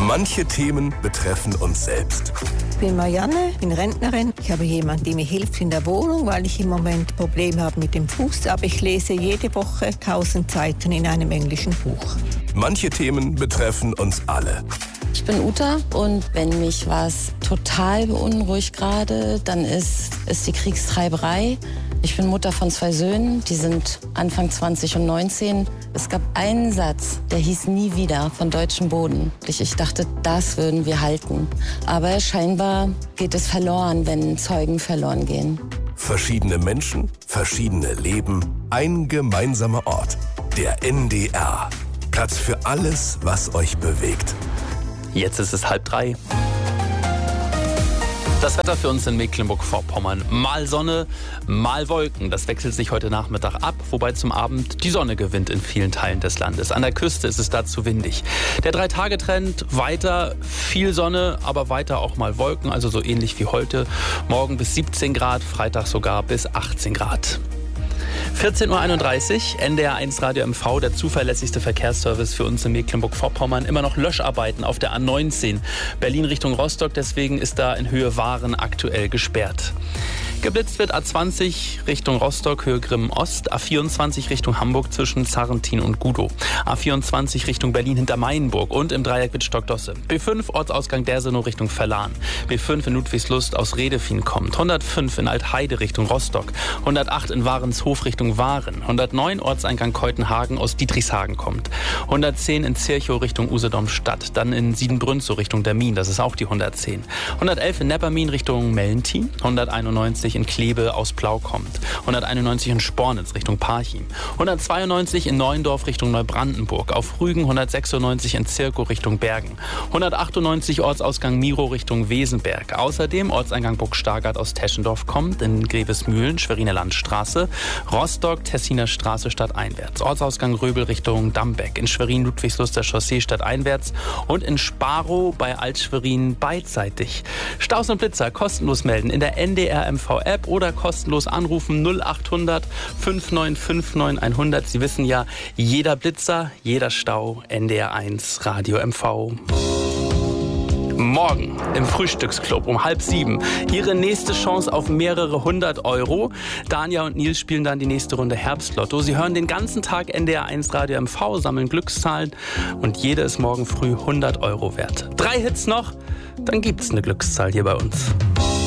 Manche Themen betreffen uns selbst. Ich bin Marianne, bin Rentnerin. Ich habe jemanden, der mir hilft in der Wohnung, weil ich im Moment Probleme habe mit dem Fuß. Aber ich lese jede Woche 1000 Seiten in einem englischen Buch. Manche Themen betreffen uns alle. Ich bin Uta und wenn mich was total beunruhigt gerade, dann ist die Kriegstreiberei. Ich bin Mutter von 2 Söhnen, die sind Anfang 20 und 19. Es gab einen Satz, der hieß nie wieder von deutschem Boden. Ich dachte, das würden wir halten. Aber scheinbar geht es verloren, wenn Zeugen verloren gehen. Verschiedene Menschen, verschiedene Leben, ein gemeinsamer Ort. Der NDR. Platz für alles, was euch bewegt. Jetzt ist es 2:30. Das Wetter für uns in Mecklenburg-Vorpommern. Mal Sonne, mal Wolken. Das wechselt sich heute Nachmittag ab, wobei zum Abend die Sonne gewinnt in vielen Teilen des Landes. An der Küste ist es dazu windig. Der 3-Tage-Trend weiter viel Sonne, aber weiter auch mal Wolken, also so ähnlich wie heute. Morgen bis 17 Grad, Freitag sogar bis 18 Grad. 14:31 Uhr, NDR1 Radio MV, der zuverlässigste Verkehrsservice für uns in Mecklenburg-Vorpommern. Immer noch Löscharbeiten auf der A19 Berlin Richtung Rostock, deswegen ist da in Höhe Waren aktuell gesperrt. Geblitzt wird A20 Richtung Rostock, Höhe Grimmen-Ost, A24 Richtung Hamburg zwischen Zarrentin und Gudow, A24 Richtung Berlin hinter Meienburg und im Dreieck mit Stockdosse. B5 Ortsausgang Dersenow Richtung Verlan, B5 in Ludwigslust aus Redefien kommt, 105 in Altheide Richtung Rostock, 108 in Warenshof Richtung Waren, 109 Ortseingang Keutenhagen aus Dietrichshagen kommt, 110 in Zirchow Richtung Usedom-Stadt, dann in Siedenbrünzow Richtung Dermin, das ist auch die 110, 111 in Neppermin Richtung Mellentin, 191 in Kleve aus Plau kommt, 191 in Spornitz Richtung Parchim, 192 in Neuendorf Richtung Neubrandenburg, auf Rügen 196 in Zirkow Richtung Bergen, 198 Ortsausgang Miro Richtung Wesenberg, außerdem Ortseingang Burgstargard aus Teschendorf kommt, in Grevesmühlen Schweriner Landstraße, Rostock Tessiner Straße stadteinwärts, Ortsausgang Röbel Richtung Dambeck, in Schwerin Ludwigsluster Chaussee stadteinwärts und in Sparow bei Altschwerin beidseitig. Staus und Blitzer kostenlos melden in der NDR MV App oder kostenlos anrufen 0800 5959 100. Sie wissen ja, jeder Blitzer, jeder Stau, NDR1 Radio MV. Morgen im Frühstücksclub um 6:30 Ihre nächste Chance auf mehrere 100 Euro. Danja und Nils spielen dann die nächste Runde Herbstlotto. Sie hören den ganzen Tag NDR1 Radio MV, sammeln Glückszahlen und jede ist morgen früh 100 Euro wert. 3 Hits noch, dann gibt's eine Glückszahl hier bei uns.